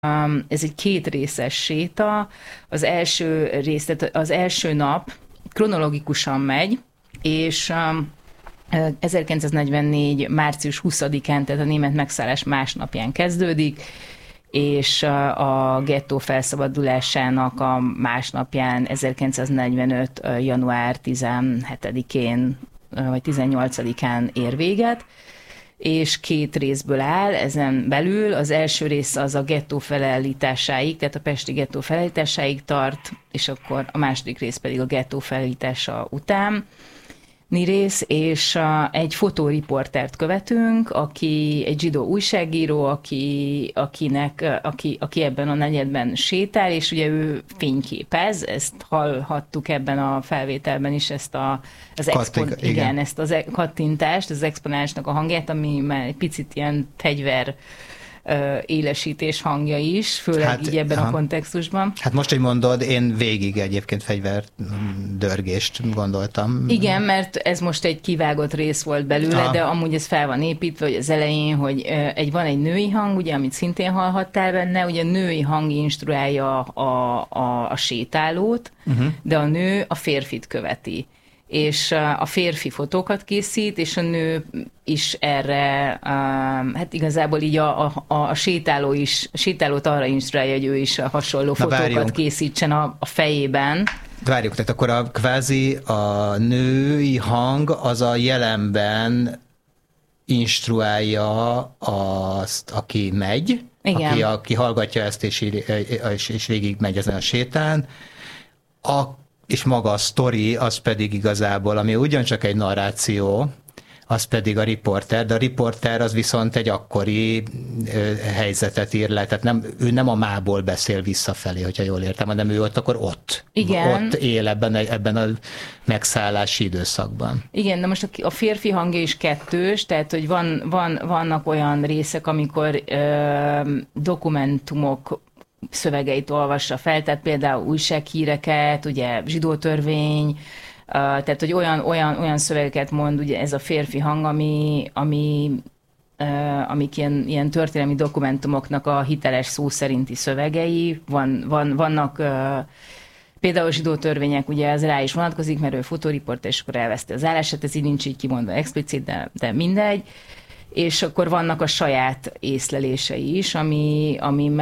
Ez egy kétrészes séta. Az első rész, tehát az első nap kronológikusan megy, és 1944. március 20-án, tehát a német megszállás másnapján kezdődik, és a gettó felszabadulásának a másnapján, 1945. január 17-én vagy 18-án ér véget, és két részből áll, ezen belül az első rész az a gettó felállításáig, tehát a pesti gettó felállításáig tart, és akkor a második rész pedig a gettó felállítása után rész, és egy fotóriportert követünk, aki egy zsidó újságíró, aki ebben a negyedben sétál, és ugye ő fényképez, ezt hallhattuk ebben a felvételben is, ezt ezt az kattintást, az exponálásnak a hangját, ami már egy picit ilyen fegyver élesítés hangja is, főleg így ebben a kontextusban. Hát most, hogy mondod, én végig egyébként fegyverdörgést gondoltam. Igen, mert ez most egy kivágott rész volt belőle, de amúgy ez fel van építve, hogy az elején, hogy van egy női hang, ugye, amit szintén hallhattál benne, ugye a női hang instruálja a sétálót, de a nő a férfit követi. És a férfi fotókat készít, és a nő is erre, hát igazából így a sétálót arra instruálja, hogy ő is hasonló fotókat készítsen a fejében. Várjuk, tehát akkor kvázi a női hang az a jelenben instruálja azt, aki megy, aki hallgatja ezt, és végig megy ezen a sétán, és maga a sztori, az pedig igazából, ami ugyancsak egy narráció, az pedig a riporter, de a riporter az viszont egy akkori helyzetet ír le, tehát ő nem a mából beszél visszafelé, hogyha jól értem, hanem ő ott él ebben a megszállási időszakban. Igen, de most a férfi hangja is kettős, tehát hogy vannak olyan részek, amikor dokumentumok szövegeit olvassa fel, tehát például újsághíreket, ugye zsidó törvény, tehát hogy olyan szövegeket mond, ugye ez a férfi hang, amik ilyen történelmi dokumentumoknak a hiteles szó szerinti szövegei, vannak például zsidó törvények, ugye ez rá is vonatkozik, mert ő fotóriporter, és akkor elveszti az állását, ez így nincs így kimondva explicit, de mindegy. És akkor vannak a saját észlelései is, ami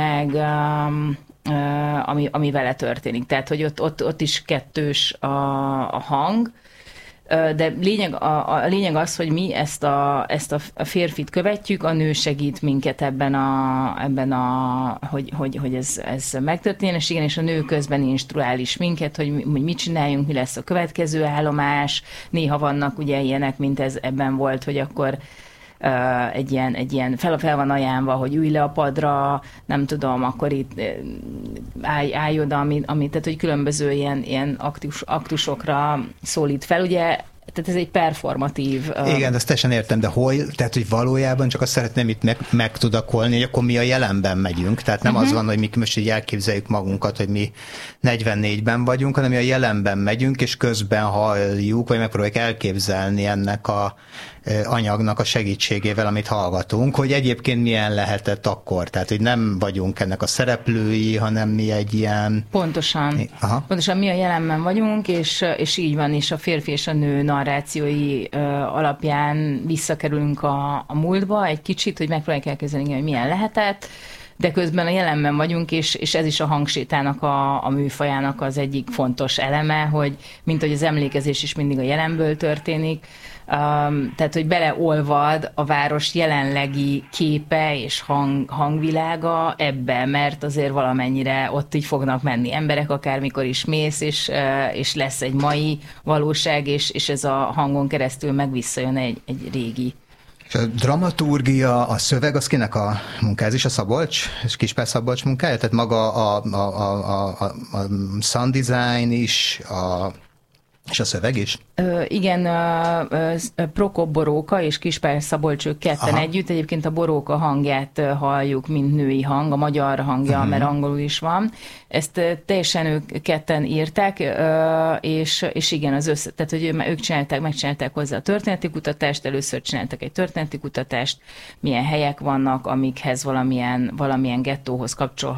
vele történik. Tehát, hogy ott is kettős a hang, de a lényeg az, hogy mi ezt a férfit követjük, a nő segít minket ebben hogy ez megtörténjen, és igen, és a nő közben instruál is minket, hogy mit csináljunk, mi lesz a következő állomás. Néha vannak ugye ilyenek, mint ez ebben volt, hogy akkor egy ilyen fel van ajánlva, hogy ülj le a padra, nem tudom, akkor itt állj oda, tehát hogy különböző ilyen aktusokra szólít fel, ugye, tehát ez egy performatív... Igen, ezt teljesen értem, de tehát hogy valójában csak azt szeretném itt megtudakolni, hogy akkor mi a jelenben megyünk, tehát nem az van, hogy mi most így elképzeljük magunkat, hogy mi 44-ben vagyunk, hanem mi a jelenben megyünk, és közben halljuk, vagy megpróbáljuk elképzelni ennek a anyagnak a segítségével, amit hallgatunk, hogy egyébként milyen lehetett akkor. Tehát, hogy nem vagyunk ennek a szereplői, hanem mi egy ilyen... Pontosan mi a jelenben vagyunk, és így van, és a férfi és a nő narrációi alapján visszakerülünk a múltba egy kicsit, hogy megpróbáljuk elképzelni, hogy milyen lehetett, de közben a jelenben vagyunk, és ez is a hangsétának a műfajának az egyik fontos eleme, hogy mint hogy az emlékezés is mindig a jelenből történik, tehát, hogy beleolvad a város jelenlegi képe és hangvilága ebbe, mert azért valamennyire ott így fognak menni emberek, akármikor is mész, és lesz egy mai valóság, és ez a hangon keresztül meg visszajön egy régi. És a dramaturgia, a szöveg, az kinek a munkája? Ez is a Szabolcs, és Kispál Szabolcs munkája? Tehát maga a sound design is, És a szöveg is? Igen, Prokop Boróka és Kispál Szabolcs, ők ketten együtt. Egyébként a Boróka hangját halljuk, mint női hang, a magyar hangja, mert angolul is van. Ezt teljesen ők ketten írták, és igen, tehát hogy ők megcsinálták hozzá a történeti kutatást, először csináltak egy történeti kutatást, milyen helyek vannak, amikhez valamilyen gettóhoz kapcsolható